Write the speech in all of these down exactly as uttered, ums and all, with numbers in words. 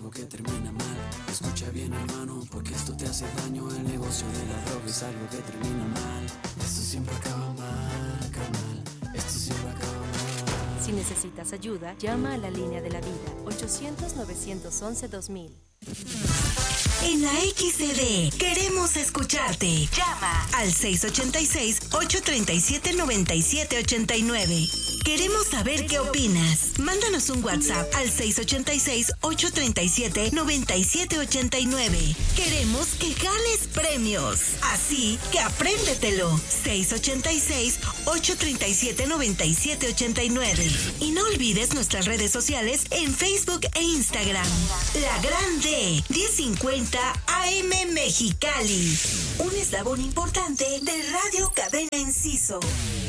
algo que termina mal. Escucha bien, hermano, porque esto te hace daño. El negocio de la droga es algo que termina mal. Esto siempre acaba mal, carnal. Esto siempre acaba mal. Si necesitas ayuda, llama a la línea de la vida, ochocientos, novecientos once, dos mil. En la X C D queremos escucharte. Llama al seis ocho seis, ocho tres siete, nueve siete ocho nueve. Queremos saber qué opinas. Mándanos un WhatsApp al seis ocho seis, ocho tres siete, nueve siete ocho nueve. Queremos que ganes premios. Así que apréndetelo. seis ocho seis, ocho tres siete, nueve siete ocho nueve. Y no olvides nuestras redes sociales en Facebook e Instagram. La Grande, diez cincuenta A M Mexicali. Un eslabón importante de Radio Cadena Enciso.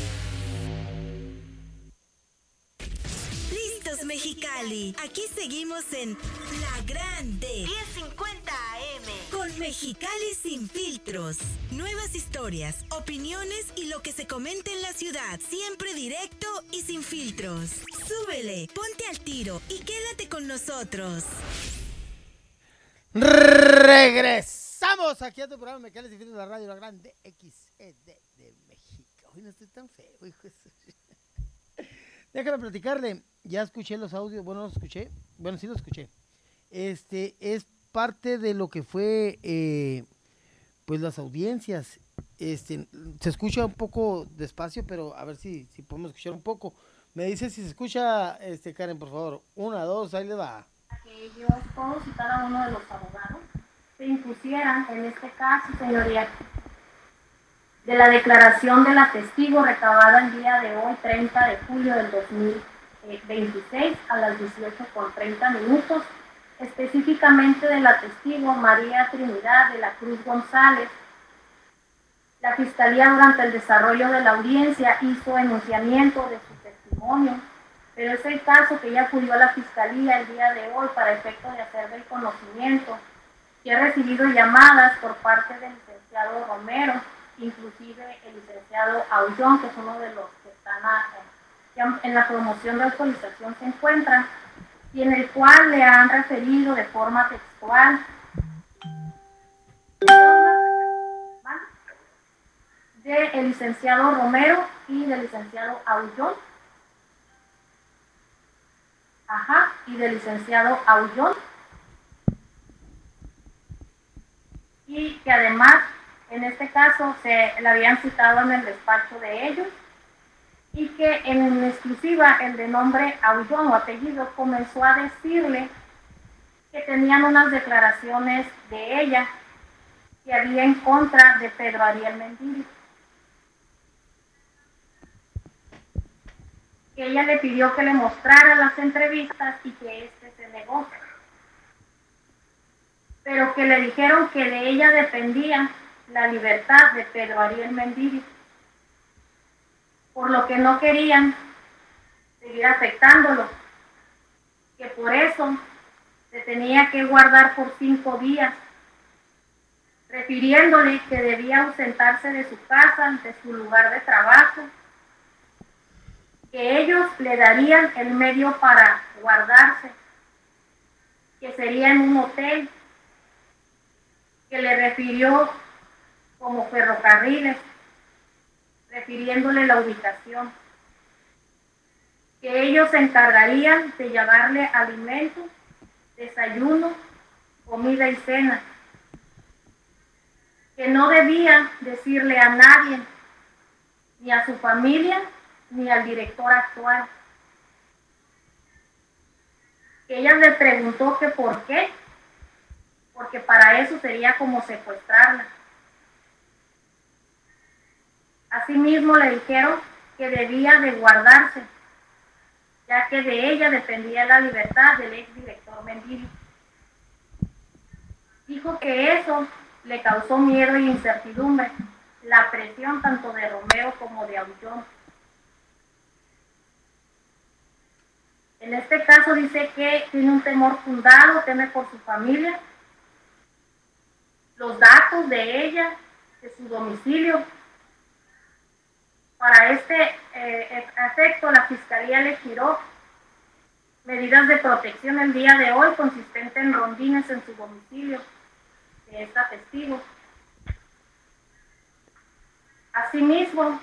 Listos, Mexicali. Aquí seguimos en La Grande, diez cincuenta A M. Con Mexicali sin filtros. Nuevas historias, opiniones y lo que se comenta en la ciudad. Siempre directo y sin filtros. Súbele, ponte al tiro y quédate con nosotros. Regresamos aquí a tu programa Mexicali sin filtros de la radio La Grande X E D de México. Hoy no estoy tan feo, hijo de su... Déjame platicarle. Ya escuché los audios. Bueno, no los escuché. Bueno, sí los escuché. Este es parte de lo que fue, eh, pues las audiencias. Este, se escucha un poco despacio, pero a ver si, si podemos escuchar un poco. Me dice si se escucha, este Karen, por favor. Una, dos, ahí le va. Que ellos, todos y cada uno de los abogados, se impusieran en este caso, señoría, de la declaración de la testigo recabada el día de hoy, treinta de julio del dos mil veintiséis, a las dieciocho con treinta minutos, específicamente de la testigo María Trinidad de la Cruz González. La Fiscalía, durante el desarrollo de la audiencia, hizo enunciamiento de su testimonio, pero es el caso que ella acudió a la Fiscalía el día de hoy para efecto de hacer del conocimiento, que ha recibido llamadas por parte del licenciado Romero, inclusive el licenciado Aullón, que es uno de los que están a, que en la promoción de autorización se encuentran, y en el cual le han referido de forma textual del licenciado Romero y del licenciado Aullón, ajá, y del licenciado Aullón, y que además en este caso se le habían citado en el despacho de ellos, y que en exclusiva el de nombre Aullón o apellido comenzó a decirle que tenían unas declaraciones de ella que había en contra de Pedro Ariel Mendívil, que ella le pidió que le mostrara las entrevistas y que éste se negó, pero que le dijeron que de ella dependía la libertad de Pedro Ariel Mendívil, por lo que no querían seguir afectándolo, que por eso se tenía que guardar por cinco días, refiriéndole que debía ausentarse de su casa, de su lugar de trabajo, que ellos le darían el medio para guardarse, que sería en un hotel, que le refirió como ferrocarriles, refiriéndole la ubicación, que ellos se encargarían de llevarle alimento, desayuno, comida y cena, que no debía decirle a nadie, ni a su familia, ni al director actual. Que ella le preguntó que por qué, porque para eso sería como secuestrarla. Asimismo le dijeron que debía de guardarse, ya que de ella dependía la libertad del exdirector Mendívil. Dijo que eso le causó miedo y incertidumbre, la presión tanto de Romero como de Aullón. En este caso dice que tiene un temor fundado, teme por su familia, los datos de ella, de su domicilio. Para este eh, efecto, la Fiscalía le giró medidas de protección el día de hoy consistente en rondines en su domicilio de esta testigo. Asimismo,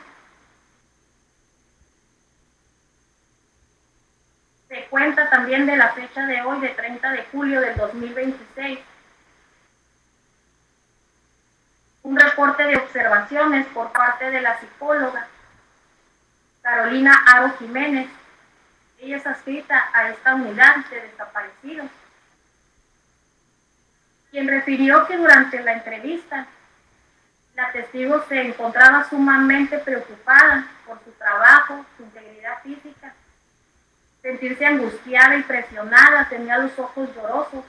se cuenta también de la fecha de hoy, de treinta de julio del dos mil veintiséis, un reporte de observaciones por parte de la psicóloga Carolina Aro Jiménez. Ella es adscrita a esta unidad de desaparecidos, quien refirió que durante la entrevista la testigo se encontraba sumamente preocupada por su trabajo, su integridad física, sentirse angustiada y presionada, tenía los ojos llorosos,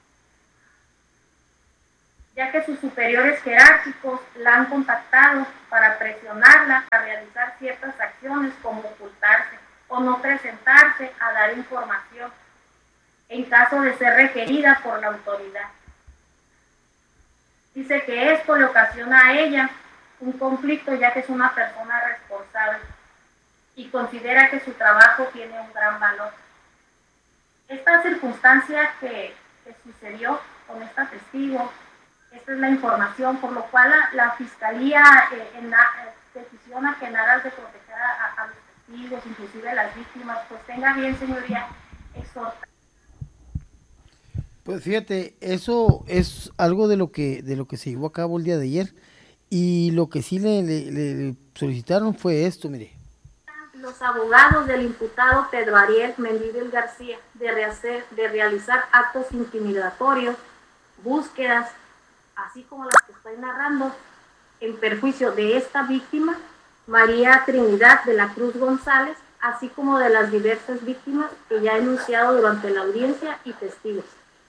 ya que sus superiores jerárquicos la han contactado para presionarla a realizar ciertas acciones como ocultarse o no presentarse a dar información en caso de ser requerida por la autoridad. Dice que esto le ocasiona a ella un conflicto, ya que es una persona responsable y considera que su trabajo tiene un gran valor. Esta circunstancia que, que sucedió con esta testigo, esta es la información, por lo cual la, la Fiscalía eh, en, eh, peticiona que en aras de proteger a, a los testigos, inclusive a las víctimas, pues tenga bien, señoría, exhortar. Pues fíjate, eso es algo de lo que de lo que se llevó a cabo el día de ayer, y lo que sí le, le, le solicitaron fue esto, mire. Los abogados del imputado Pedro Ariel Mendívil García de, rehacer, de realizar actos intimidatorios, búsquedas, así como las que estoy narrando, en perjuicio de esta víctima, María Trinidad de la Cruz González, así como de las diversas víctimas que ya he enunciado durante la audiencia y testigos.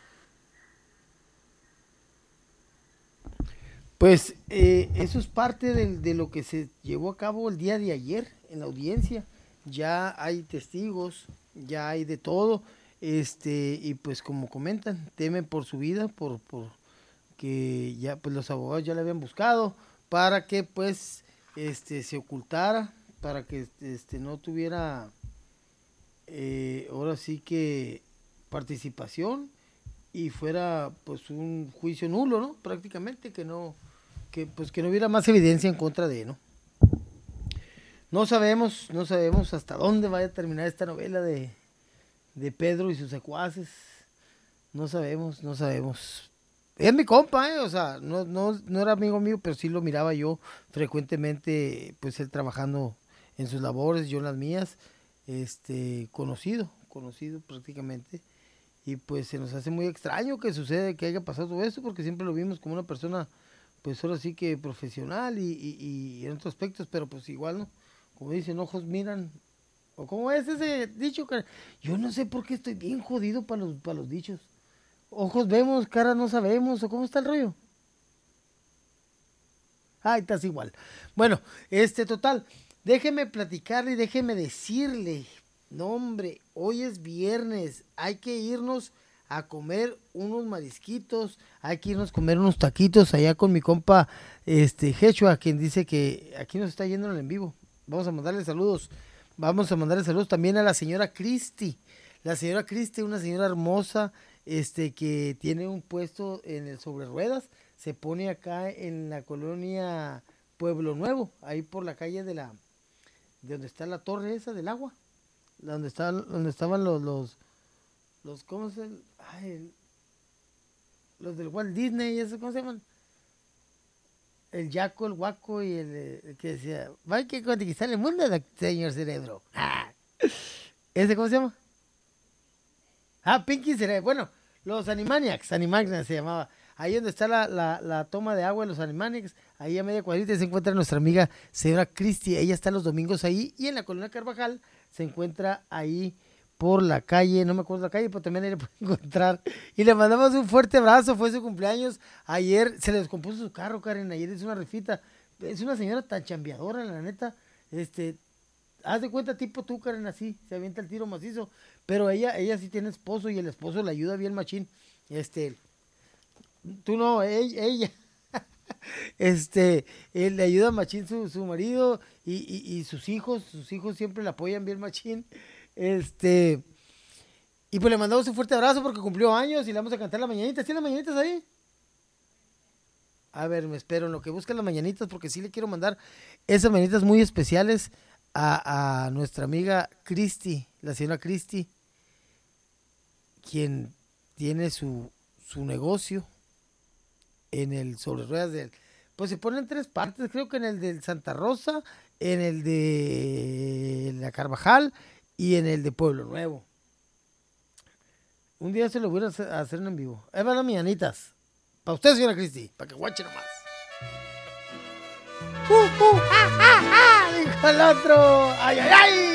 Pues eh, eso es parte de, de lo que se llevó a cabo el día de ayer en la audiencia. Ya hay testigos, ya hay de todo, este y pues como comentan, temen por su vida, por, por que ya pues los abogados ya le habían buscado para que pues este se ocultara, para que este no tuviera eh, ahora sí que participación y fuera pues un juicio nulo, ¿no? Prácticamente que no que pues que no hubiera más evidencia en contra de él, ¿no? No sabemos, no sabemos hasta dónde vaya a terminar esta novela de, de Pedro y sus secuaces. No sabemos, no sabemos. Es mi compa, ¿eh? O sea, no, no, no era amigo mío, pero sí lo miraba yo frecuentemente, pues él trabajando en sus labores, yo en las mías, este, conocido, conocido prácticamente. Y pues se nos hace muy extraño que suceda, que haya pasado todo esto, porque siempre lo vimos como una persona, pues ahora sí que profesional y, y, y en otros aspectos, pero pues igual, ¿no? Como dicen, ojos miran, o como es ese dicho, que yo no sé por qué estoy bien jodido para los, para los dichos. Ojos vemos, caras no sabemos, o cómo está el rollo. Ah, estás igual. Bueno, este total, déjeme platicarle y déjeme decirle, no hombre, hoy es viernes, hay que irnos a comer unos marisquitos, hay que irnos a comer unos taquitos allá con mi compa este Jeshua, quien dice que aquí nos está yendo en el en vivo. Vamos a mandarle saludos, vamos a mandarle saludos también a la señora Cristi, la señora Cristi, una señora hermosa, este que tiene un puesto en el sobre ruedas, se pone acá en la colonia Pueblo Nuevo, ahí por la calle de la, de donde está la torre esa del agua, donde está, donde estaban los, los, los, ¿cómo se, ay, el, los del Walt Disney, ¿eso cómo se llaman? El Yaco, el Guaco y el, el que decía, va a que conquistar el mundo, señor Cerebro. Ah. ¿Ese cómo se llama? Ah, Pinky Cerebro. Bueno, los Animaniacs, Animaniacs se llamaba. Ahí donde está la, la, la toma de agua de los Animaniacs, ahí a media cuadrita se encuentra nuestra amiga señora Cristi. Ella está los domingos ahí, y en la colonia Carvajal se encuentra ahí por la calle, no me acuerdo la calle, pero también ahí le pueden encontrar. Y le mandamos un fuerte abrazo, fue su cumpleaños. Ayer se le descompuso su carro, Karen, ayer hizo una rifita. Es una señora tan chambeadora, la neta. Este, haz de cuenta tipo tú, Karen, así, se avienta el tiro macizo. Pero ella, ella sí tiene esposo y el esposo le ayuda bien machín. Este, tú no, ella, ella. Este, él le ayuda machín su, su marido y, y, y sus hijos, sus hijos siempre le apoyan bien machín. Este, Y pues le mandamos un fuerte abrazo porque cumplió años y le vamos a cantar las mañanitas. ¿Tiene las mañanitas ahí? A ver, me espero en lo que buscan las mañanitas porque sí le quiero mandar esas mañanitas muy especiales a, a nuestra amiga Cristi, la señora Cristi, quien tiene su, su negocio en el sobre ruedas del... Pues se pone en tres partes, creo que en el del Santa Rosa, en el de la Carvajal y en el de Pueblo Nuevo. Un día se lo voy a hacer, a hacer en vivo. Ahí van las mañanitas. Para usted, señora Cristi, para que guache nomás. ¡Uh, uh, ah, ah, ah! Dijo el otro. ¡Ay, ay, ay!